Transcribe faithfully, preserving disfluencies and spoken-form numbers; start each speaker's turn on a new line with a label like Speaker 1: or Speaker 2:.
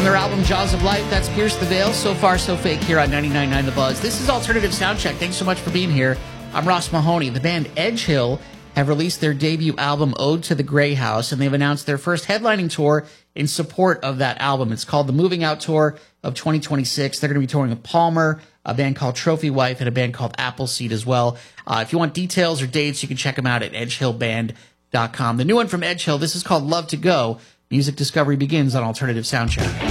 Speaker 1: their album Jaws of Life. That's Pierce the Veil, So Far So Fake, here on ninety-nine point nine The Buzz. This is Alternative Soundcheck. Thanks so much for being here. I'm Ross Mahoney. The band Edgehill have released their debut album, Ode to the Grey House, and they've announced their first headlining tour in support of that album. It's called the Moving Out Tour of twenty twenty-six. They're going to be touring with Palmer, a band called Trophy Wife, and a band called Appleseed as well. Uh, if you want details or dates, you can check them out at edgehill band dot com. The new one from Edgehill, this is called Love to Go. Music discovery begins on Alternative Soundcheck.